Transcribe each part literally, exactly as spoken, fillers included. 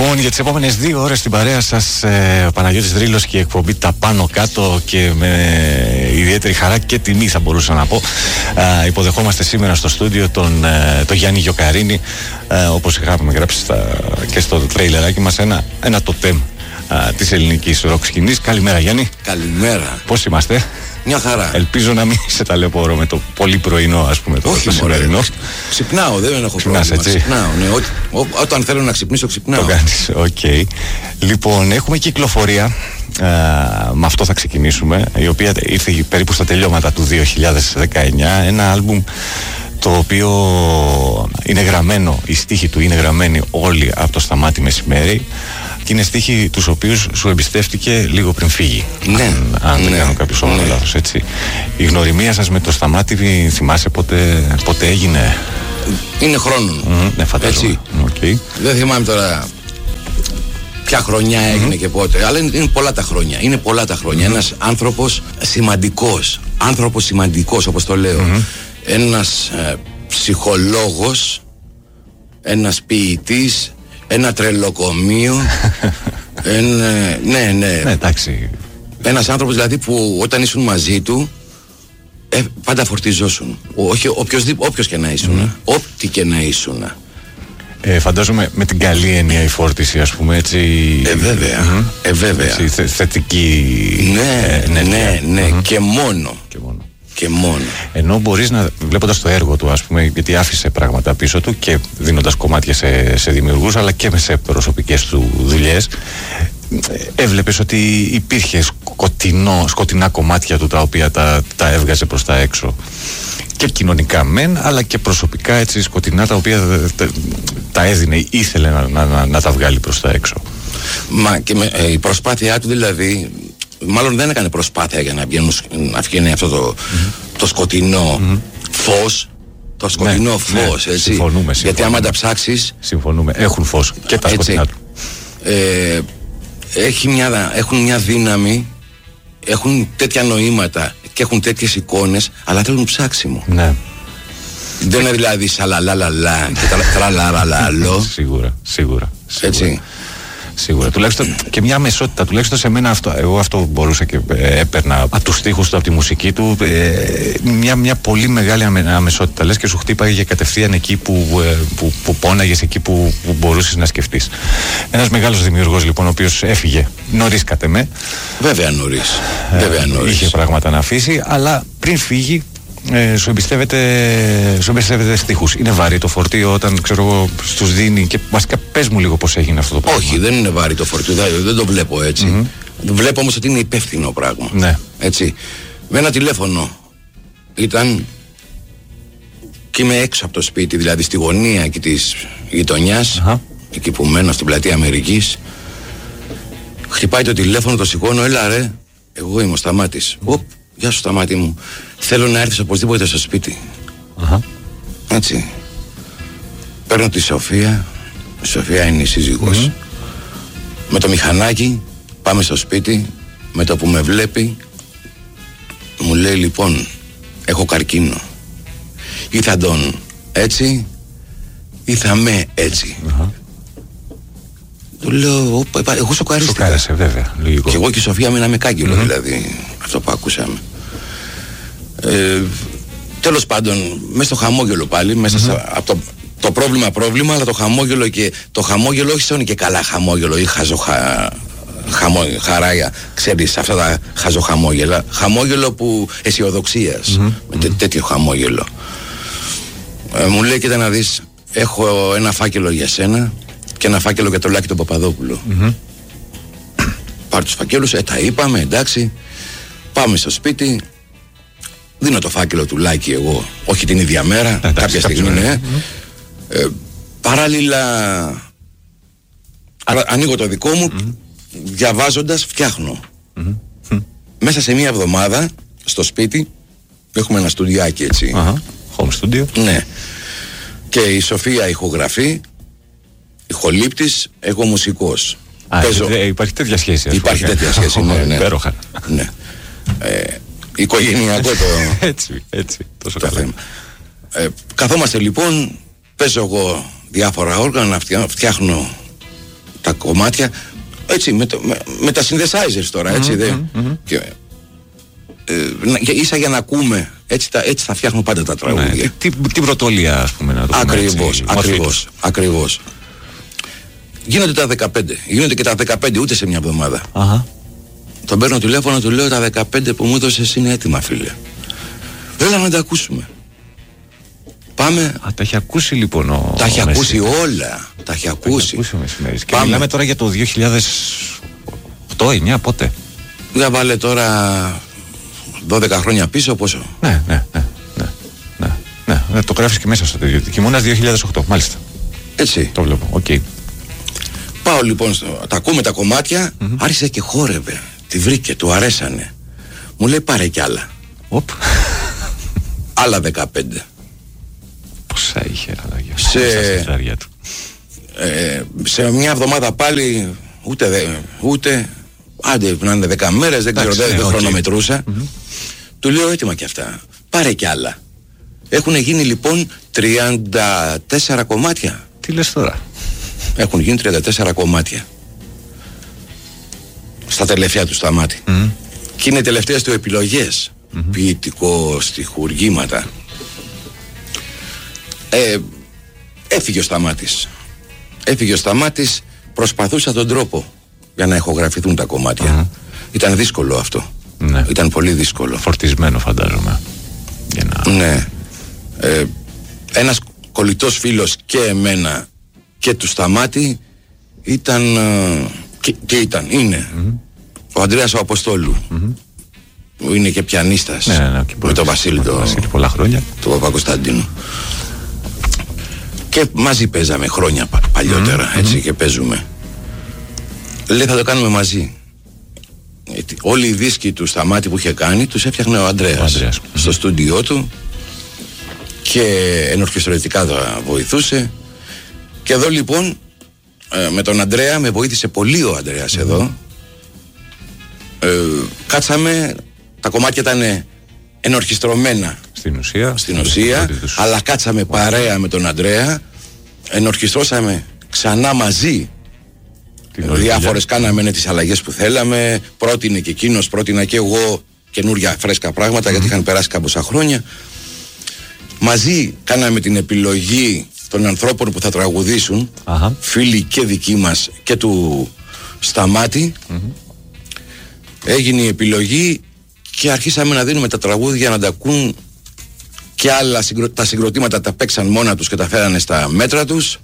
Λοιπόν, για τις επόμενες δύο ώρες στην παρέα σας, ε, Παναγιώτης Δρύλος και η εκπομπή Τα Πάνω Κάτω, και με ιδιαίτερη χαρά και τιμή θα μπορούσα να πω, ε, υποδεχόμαστε σήμερα στο στούντιο τον, ε, τον Γιάννη Γιοκαρίνη, ε, όπως είχαμε γράψει στα, και στο τρέιλεράκι μας, ένα, ένα τοτέμ ε, της ελληνικής ροκ σκηνής. Καλημέρα, Γιάννη. Καλημέρα. Πώς είμαστε? Μια χαρά. Ελπίζω να μην σε ταλαιπωρώ με το πολύ πρωινό, ας πούμε, το, Όχι, το σημερινό. Ξυπνάω, δεν έχω Ξυπνάς, πρόβλημα. έτσι. Ξυπνάω, ναι. Ό, ό, όταν θέλω να ξυπνήσω, ξυπνάω. Το κάνεις, οκ. Okay. Λοιπόν, έχουμε κυκλοφορία, α, με αυτό θα ξεκινήσουμε, η οποία ήρθε περίπου στα τελειώματα του δύο χιλιάδες δεκαεννιά. Ένα άλμπουμ το οποίο είναι γραμμένο, οι στίχοι του είναι γραμμένοι όλοι από το Σταμάτη Μεσημέρι, και είναι στίχοι τους οποίους σου εμπιστεύτηκε λίγο πριν φύγει. Ναι. Αν, αν ναι, δεν κάνω κάποιο όνομα ναι. λάθος, έτσι. Η γνωριμία σας με το Σταμάτη, θυμάσαι πότε, πότε έγινε? Είναι χρόνων. Mm, ναι, φαντάζομαι. Okay. Δεν θυμάμαι τώρα ποια χρονιά έγινε mm-hmm. και πότε, αλλά είναι, είναι πολλά τα χρόνια. Είναι πολλά τα χρόνια. Mm-hmm. Ένας άνθρωπος σημαντικός, άνθρωπος σημαντικός, όπως το λέω. Mm-hmm. Ένας ε, ψυχολόγος, ένας ποιητής, ένα τρελοκομείο. ένα, ναι, ναι. Ναι, εντάξει. Ένας άνθρωπος δηλαδή που όταν ήσουν μαζί του ε, πάντα φορτιζόσουν. Όχι, όποιος και να ήσουν. Mm. Ό,τι και να ήσουν. Ε, φαντάζομαι με την καλή έννοια η φόρτιση, ας πούμε, έτσι. Ε, βέβαια. Mm-hmm. Ε, βέβαια. Έτσι, θε, θετική. Ναι, ναι, ναι, ναι. Mm-hmm. Και μόνο. Και μόνο. Και μόνο. Ενώ μπορείς να, βλέποντας το έργο του, ας πούμε, γιατί άφησε πράγματα πίσω του και δίνοντας κομμάτια σε, σε δημιουργούς, αλλά και σε προσωπικές του δουλειές, έβλεπες ότι υπήρχε σκοτεινό, σκοτεινά κομμάτια του τα οποία τα, τα έβγαζε προς τα έξω. Και κοινωνικά μεν, αλλά και προσωπικά, έτσι, σκοτεινά, τα οποία τα, τα έδινε, ήθελε να, να, να, να τα βγάλει προς τα έξω. Μα και με, ε, η προσπάθειά του δηλαδή, μάλλον δεν έκανε προσπάθεια για να, βγαίνουν, να βγαίνει αυτό το, mm-hmm. το σκοτεινό mm-hmm. φως. Το σκοτεινό ναι, φως, ναι, έτσι. Συμφωνούμε, συμφωνούμε. Γιατί άμα τα ψάξεις. Συμφωνούμε. Έχουν φως και τα έτσι, σκοτεινά του. Ε, έχει μια, έχουν μια δύναμη, έχουν τέτοια νοήματα και έχουν τέτοιες εικόνες, αλλά θέλουν ψάξιμο. Ναι. Δεν είναι δηλαδή σαλαλαλαλα και τραλαραλαλο. Σίγουρα, σίγουρα. Έτσι. Σίγουρα. Τουλάχιστον και μια αμεσότητα. Τουλάχιστον σε μένα αυτό, εγώ αυτό μπορούσα και ε, έπαιρνα από τους στίχους του, από τη μουσική του, ε, μια, μια πολύ μεγάλη αμε, αμεσότητα. Λες και σου χτύπαγε κατευθείαν εκεί που, ε, που, που πόναγες, εκεί που, που μπορούσες να σκεφτείς. Ένας μεγάλος δημιουργός, λοιπόν, ο οποίος έφυγε νωρίς κατ' εμέ. Βέβαια νωρίς. Ε, Βέβαια νωρίς. Είχε πράγματα να αφήσει, αλλά πριν φύγει, Ε, σου εμπιστεύεται, σου εμπιστεύεται στίχους. Είναι βαρύ το φορτίο όταν, ξέρω εγώ, στους δίνει? Και βασικά πες μου λίγο πώς έγινε αυτό το πράγμα. Όχι, δεν είναι βαρύ το φορτίο, δεν, δεν το βλέπω έτσι. Mm-hmm. Βλέπω όμως ότι είναι υπεύθυνο πράγμα. Ναι. Έτσι. Με ένα τηλέφωνο ήταν και είμαι έξω από το σπίτι, δηλαδή στη γωνία εκεί της γειτονιάς, uh-huh. εκεί που μένω στην πλατεία Αμερικής. Χτυπάει το τηλέφωνο, το σηκώνω, έλα ρε, εγώ είμαι ο Σταμάτης. Οπ, γεια σου Σταμάτη μου. Θέλω να έρθεις οπωσδήποτε στο σπίτι. Uh-huh. Έτσι. Παίρνω τη Σοφία. Η Σοφία είναι η σύζυγος. Mm-hmm. Με το μηχανάκι πάμε στο σπίτι. Με το που με βλέπει μου λέει, λοιπόν, έχω καρκίνο. Ή θα τον έτσι ή θα με έτσι. Uh-huh. Του λέω, εγώ σοκαρίστηκα. Σοκάρισε, βέβαια. Λογικό. Και εγώ και η Σοφία μείναμε κάγκελο, mm-hmm. δηλαδή. Αυτό που ακούσαμε. Ε, τέλος πάντων, μέσα στο χαμόγελο πάλι, μέσα mm-hmm. στα, από το, το πρόβλημα πρόβλημα, αλλά το χαμόγελο, και το χαμόγελο όχι σαν και καλά χαμόγελο ή χαζοχα, χαμό, χαράγια, ξέρεις, αυτά τα χαζοχαμόγελα, χαμόγελο που αισιοδοξίας, mm-hmm. με τέ, τέτοιο χαμόγελο. Ε, μου λέει, κοίτα να δεις, έχω ένα φάκελο για σένα και ένα φάκελο για το Λάκη τον Παπαδόπουλο. Mm-hmm. Πάρ' τους φακέλους, ε, τα είπαμε, εντάξει, πάμε στο σπίτι. Δίνω το φάκελο του Λάκη εγώ, όχι την ίδια μέρα, εντάξει, κάποια στιγμή, ναι. Mm-hmm. Ε, παράλληλα, Α, ανοίγω το δικό μου, mm-hmm. διαβάζοντας, φτιάχνω. Mm-hmm. Μέσα σε μία εβδομάδα, στο σπίτι, έχουμε ένα στουδιάκι έτσι. Uh-huh. Home studio. Ναι. Και η Σοφία ηχογραφεί, ηχολήπτης, εγώ μουσικός. Α, Παίζω... ε, υπάρχει τέτοια σχέση. Υπάρχει τέτοια σχέση, ναι, ναι. Υπέροχα. Ναι. Ε, οικογενειακό το... έτσι, έτσι, τόσο το καλά. θέμα. Ε, καθόμαστε λοιπόν, παίζω εγώ διάφορα όργανα, φτιάχνω τα κομμάτια, έτσι, με, το, με, με τα synthesizers τώρα, έτσι, mm-hmm, δε, mm-hmm. Και, ε, ίσα για να ακούμε, έτσι, τα, έτσι θα φτιάχνω πάντα τα τραγούδια. Ναι, την, την πρωτολία, ας πούμε, να το πούμε. Ακριβώς, έτσι, ακριβώς, ακριβώς. Γίνονται τα δεκαπέντε, γίνονται και τα δεκαπέντε ούτε σε μια εβδομάδα. Uh-huh. Τον παίρνω τηλέφωνο, του λέω τα δεκαπέντε που μου έδωσες είναι έτοιμα, φίλε. Έλα να τα ακούσουμε. Πάμε. Α, τα έχει ακούσει λοιπόν ο... Τα έχει ο ακούσει όλα. Τα έχει ακούσει. Τα έχει ακούσει και μιλάμε τώρα για το δύο χιλιάδες οκτώ εννιά, πότε. Δεν βάλε τώρα δώδεκα χρόνια πίσω, πόσο. Ναι, ναι, ναι, ναι, ναι, ναι, ναι, το γράφεις και μέσα στο τέτοιο. Χειμώνας δύο χιλιάδες οκτώ, μάλιστα. Έτσι. Το βλέπω, οκ. Okay. Πάω λοιπόν, στο, τα ακούμε τα κομμάτια, mm-hmm. άρχισε και χόρευε. Τη βρήκε, του αρέσανε. Μου λέει πάρε κι άλλα. Οπ. Άλλα δεκαπέντε. Πόσα είχε άλλα σε, του. Ε, σε μια εβδομάδα πάλι ούτε, δε, ούτε άντε να είναι δέκα μέρες, δεν ξέρω, δεν okay. χρονομετρούσα. Mm-hmm. Του λέω έτοιμα κι αυτά. Πάρε κι άλλα. Έχουν γίνει λοιπόν τριάντα τέσσερα κομμάτια. Τι λες τώρα. Έχουν γίνει τριάντα τέσσερα κομμάτια. Στα τελευταία του σταμάτη. Mm-hmm. Και είναι τελευταίες του επιλογές. Mm-hmm. Ποιητικό, στιχουργήματα. Ε, έφυγε ο Σταμάτης. Έφυγε ο Σταμάτης, προσπαθούσα τον τρόπο για να ηχογραφηθούν τα κομμάτια. Mm-hmm. Ήταν δύσκολο αυτό. Ναι. Ήταν πολύ δύσκολο. Φορτισμένο φαντάζομαι. Για να... Ναι. Ε, ένας κολλητός φίλος και εμένα και του Σταμάτη ήταν και, και ήταν, είναι mm-hmm. ο Ανδρέας ο Αποστόλου. Mm-hmm. Που είναι και πιανίστας. Ναι, ναι, ναι, και με τον Βασίλη, το, Βασίλη πολλά χρόνια. Του Παπα-Κωνσταντίνου. Και μαζί παίζαμε χρόνια πα, παλιότερα, mm-hmm. έτσι, και παίζουμε. Λέει θα το κάνουμε μαζί. Γιατί όλοι οι δίσκοι του Σταμάτη που είχε κάνει τους έφτιαχνε ο Ανδρέας, ο Ανδρέας. Στο mm-hmm. στούντιό του και ενορχιστρωτικά θα βοηθούσε. Και εδώ λοιπόν ε, με τον Ανδρέα με βοήθησε πολύ ο Ανδρέας mm-hmm. εδώ. Ε, κάτσαμε, τα κομμάτια ήταν ενορχιστρωμένα στην ουσία, στην ουσία αλλά κάτσαμε παρέα με τον Ανδρέα, ενορχιστρώσαμε ξανά μαζί. Διάφορες κάναμε τις αλλαγές που θέλαμε, πρότεινε και εκείνος, πρότεινα και εγώ καινούρια φρέσκα πράγματα mm-hmm. γιατί είχαν περάσει κάμποσα χρόνια. Μαζί κάναμε την επιλογή των ανθρώπων που θα τραγουδήσουν, uh-huh. φίλοι και δικοί μας και του Σταμάτη. Mm-hmm. Έγινε η επιλογή και αρχίσαμε να δίνουμε τα τραγούδια να τα ακούν και άλλα συγκρο... τα συγκροτήματα τα παίξαν μόνα τους και τα φέρανε στα μέτρα τους,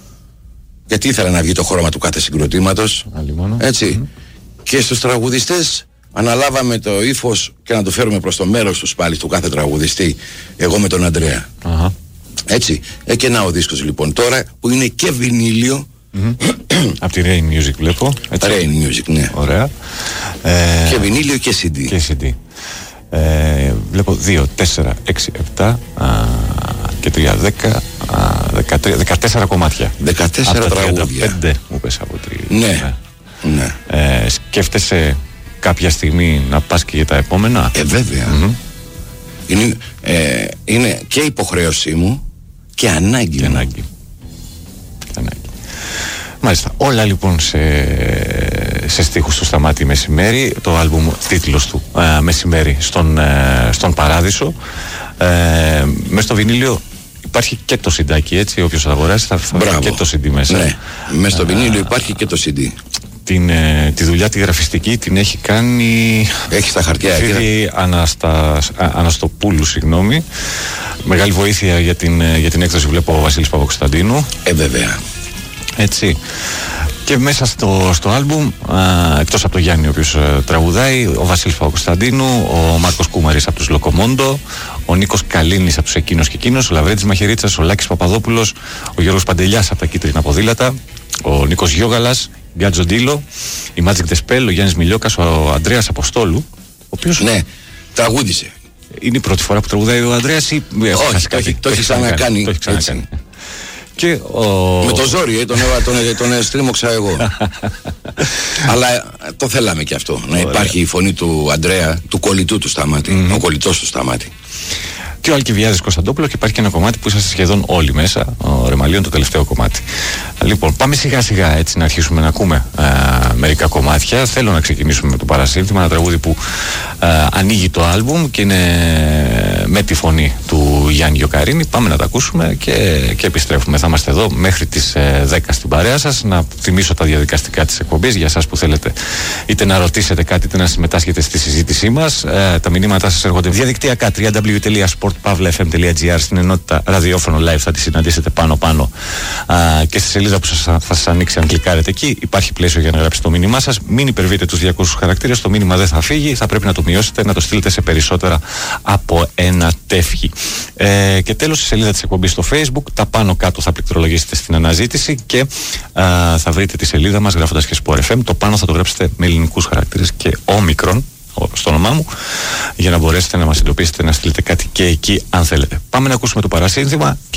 γιατί ήθελα να βγει το χρώμα του κάθε συγκροτήματος. Έτσι. Mm-hmm. Και στους τραγουδιστές αναλάβαμε το ύφος και να το φέρουμε προς το μέρος τους πάλι του κάθε τραγουδιστή, εγώ με τον Ανδρέα. Uh-huh. Έτσι. Ε, και να ο δίσκος λοιπόν τώρα που είναι και βινίλιο. Mm-hmm. Από τη Rain Music βλέπω. Έτσι. Rain Music, ναι. Ωραία. Ε, και βινίλιο και σι ντι. Και σι ντι. Ε, βλέπω δύο, τέσσερα, έξι, επτά και τρία, δέκα, δεκατέσσερα κομμάτια. δεκατέσσερα από τραγούδια. τριάντα πέντε μου πες από τη... Ναι. ναι. Ε, σκέφτεσαι κάποια στιγμή να πας και για τα επόμενα? Ε, βέβαια. Mm-hmm. Είναι, ε, είναι και υποχρέωσή μου και ανάγκη. Και μου. ανάγκη. ανάγκη. Μάλιστα, όλα λοιπόν σε, σε στίχους του Σταμάτη Μεσημέρι, το άλμπουμ τίτλος του ε, Μεσημέρι στον, ε, στον Παράδεισο. Ε, μες στο βινίλιο υπάρχει και το συντάκι, έτσι, όποιος θα αγοράσει θα βρει και το σι ντι μέσα. Ναι, μες στο βινίλιο υπάρχει και το σι ντι. Την, ε, τη δουλειά τη γραφιστική την έχει κάνει... Έχει στα χαρτιά. Φίλη Αναστα, Αναστοπούλου, συγγνώμη. Μεγάλη βοήθεια για την, για την έκδοση βλέπω ο Βασίλης Παπα-Κωνσταντίνου. Ε, βέβαια. Έτσι. Και μέσα στο, στο άλμπουμ, α, εκτός από τον Γιάννη ο οποίος α, τραγουδάει, ο Βασίλης Παπα-Κωνσταντίνου, ο Μάρκος Κούμαρης από τους Λοκομόντο, ο Νίκος Καλίνης από τους Εκείνος και Εκείνος, ο Λαβρέντης Μαχαιρίτσας, ο Λάκης Παπαδόπουλος, ο Γιώργος Παντελιάς από τα Κίτρινα Ποδήλατα, ο Νίκος Γιώγαλας, Γκάτζο Ντίλο, η Magic The Spell, ο Γιάννης Μιλιώκας, ο Ανδρέας Αποστόλου, ο οποίος... Ναι, τραγούδισε. Είναι η πρώτη φορά που τραγουδάει ο Ανδρέας ή... Όχι, το, το έχει ξανακάνει. Το έχει ξανακάνει. Και ο... Με το ζόρι, ε, τον, τον, τον, τον στρίμωξα εγώ. Αλλά το θέλαμε και αυτό. Να υπάρχει η φωνή του Ανδρέα, του κολλητού του Σταμάτη. Mm-hmm. Ο κολλητός του Σταμάτη. και ο Αλκιβιάδης Κωνσταντόπουλο, και υπάρχει και ένα κομμάτι που είσαστε σχεδόν όλοι μέσα, ο Ρεμαλίων, το τελευταίο κομμάτι. Λοιπόν, πάμε σιγά σιγά έτσι να αρχίσουμε να ακούμε α, μερικά κομμάτια. Θέλω να ξεκινήσουμε με το Παρασύνθημα, ένα τραγούδι που α, ανοίγει το άλμπουμ και είναι με τη φωνή του Γιάννη Γιοκαρίνη. Πάμε να τα ακούσουμε και, και επιστρέφουμε. Θα είμαστε εδώ μέχρι τις ε, δέκα στην παρέα σας. Να θυμίσω τα διαδικαστικά της εκπομπής για εσάς που θέλετε είτε να ρωτήσετε κάτι είτε να συμμετάσχετε στη συζήτησή μας. Ε, τα μηνύματά σας έρχονται διαδικτυακά double-u double-u double-u τελεία sport pavla f m τελεία g r, στην ενότητα ραδιόφωνο live, θα τη συναντήσετε πάνω πάνω α, και στη σελίδα που σας, θα σας ανοίξει αν κλικάρετε εκεί. Υπάρχει πλαίσιο για να γράψετε το μήνυμά σας. Μην υπερβείτε τους διακόσιους χαρακτήρες, το μήνυμα δεν θα φύγει, θα πρέπει να το μειώσετε, να το στείλετε σε περισσότερα από ένα τεύχη. Ε, και τέλος, στη σελίδα της εκπομπής στο Facebook, τα πάνω κάτω θα πληκτρολογήσετε στην αναζήτηση και α, θα βρείτε τη σελίδα μας γράφοντας και Sport εφ εμ. Το πάνω θα το γράψετε με ελληνικούς χαρακτήρες και όμικρον στο όνομά μου, για να μπορέσετε να μας εντοπίσετε, να στείλετε κάτι και εκεί αν θέλετε. Πάμε να ακούσουμε το Παρασύνθημα.